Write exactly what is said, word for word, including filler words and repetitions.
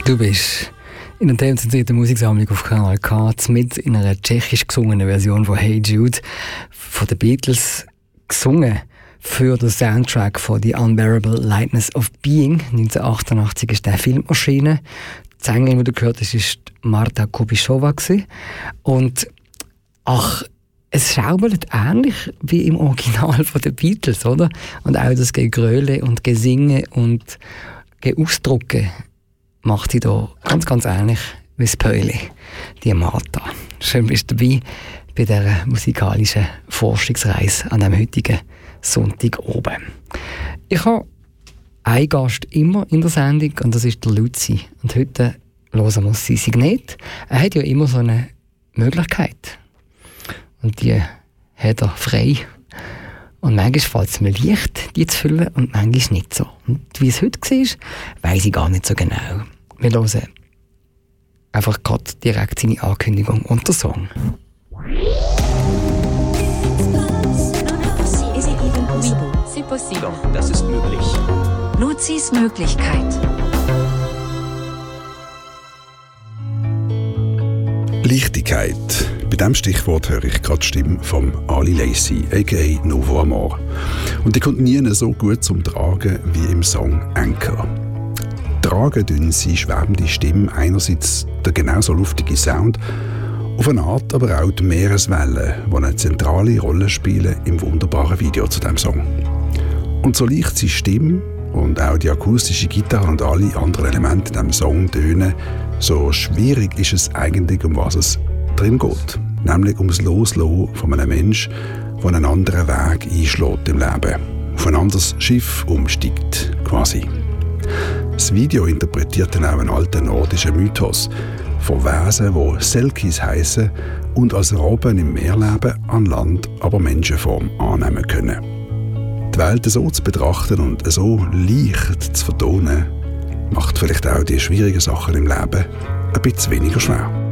Du bist in der themenzentrierten Musiksammlung auf Kanal K mit in einer tschechisch gesungenen Version von Hey Jude von den Beatles gesungen für den Soundtrack von The Unbearable Lightness of Being. neunzehnhundertachtundachtzig ist der Film erschienen. Die Sängerin, die du gehört hast, war Marta Kubišová. Und ach, es schaubelt ähnlich wie im Original von den Beatles, oder? Und auch das Gegröle und Gesinge und Geausdrucken macht sie da ganz, ganz ähnlich wie das Pöhle, die Marta. Schön bist du dabei bei dieser musikalischen Forschungsreise an dem heutigen Sonntag oben. Ich habe einen Gast immer in der Sendung und das ist der Luzi. Und heute hören wir sein Signet. Er hat ja immer so eine Möglichkeit. Und die hat er frei. Und manchmal fällt es mir leicht, die zu füllen und manchmal nicht so. Und wie es heute war, weiss ich gar nicht so genau. Wir hören einfach gerade direkt seine Ankündigung und den Song. Doch, das ist möglich. Luzis Möglichkeit. Leichtigkeit. Bei diesem Stichwort höre ich gerade die Stimme von Ali Lacy, aka Novo Amor. Und die kommt nie so gut zum Tragen wie im Song Anchor. Tragen tun sie schwebende Stimme einerseits der genauso luftige Sound, auf eine Art aber auch die Meereswellen, die eine zentrale Rolle spielen im wunderbaren Video zu diesem Song. Und so leicht sie Stimme und auch die akustische Gitarre und alle anderen Elemente in diesem Song tönen, so schwierig ist es eigentlich, um was es drin geht. Nämlich ums Loslassen von einem Menschen, der einen anderen Weg einschlägt im Leben, auf ein anderes Schiff umsteigt, quasi. Das Video interpretiert dann auch einen alten nordischen Mythos von Wesen, die Selkis heissen und als Robben im Meer leben, an Land aber Menschenform annehmen können. Die Welt so zu betrachten und so leicht zu vertonen, macht vielleicht auch die schwierigen Sachen im Leben ein bisschen weniger schwer.